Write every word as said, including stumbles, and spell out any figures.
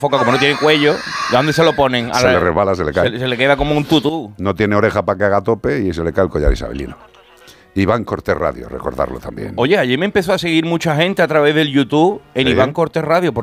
foca, como no tiene cuello, ¿de dónde se lo ponen? A Se la- le resbala, se le cae. Se, se le queda como un tutú. No tiene oreja para que haga tope y se le cae el collar isabelino. Iván Cortés Radio, recordarlo también. Oye, allí me empezó a seguir mucha gente a través del YouTube en ¿Sí? Iván Cortés Radio.